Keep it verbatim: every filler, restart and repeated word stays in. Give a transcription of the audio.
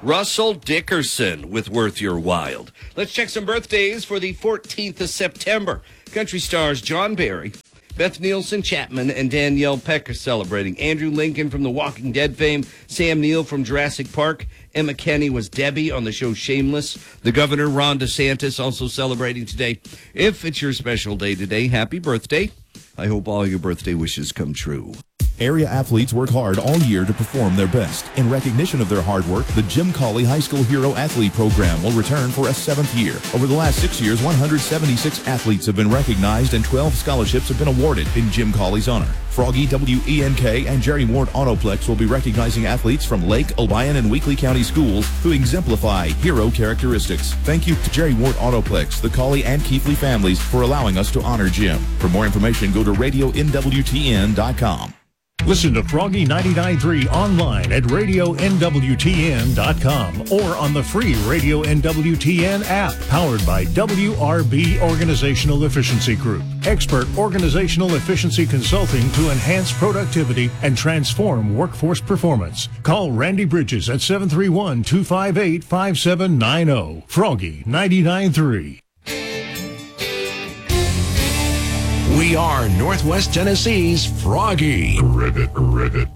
Russell Dickerson with Worth Your While. Let's check some birthdays for the fourteenth of September. Country stars John Barry, Beth Nielsen Chapman, and Danielle Peck are celebrating. Andrew Lincoln from The Walking Dead fame, Sam Neill from Jurassic Park, Emma Kenny was Debbie on the show Shameless. The Governor, Ron DeSantis, also celebrating today. If it's your special day today, happy birthday. I hope all your birthday wishes come true. Area athletes work hard all year to perform their best. In recognition of their hard work, the Jim Cawley High School Hero Athlete Program will return for a seventh year. Over the last six years, one hundred seventy-six athletes have been recognized and twelve scholarships have been awarded in Jim Cawley's honor. Froggy, W E N K, and Jerry Ward Autoplex will be recognizing athletes from Lake, Obion, and Weakley County schools who exemplify hero characteristics. Thank you to Jerry Ward Autoplex, the Cawley and Keithley families for allowing us to honor Jim. For more information, go to radio N W T N dot com. Listen to Froggy ninety-nine point three online at radio N W T N dot com or on the free Radio N W T N app, powered by W R B Organizational Efficiency Group. Expert organizational efficiency consulting to enhance productivity and transform workforce performance. Call Randy Bridges at seven three one, two five eight, five seven nine zero. Froggy ninety-nine point three. We are Northwest Tennessee's Froggy. Ribbit, ribbit.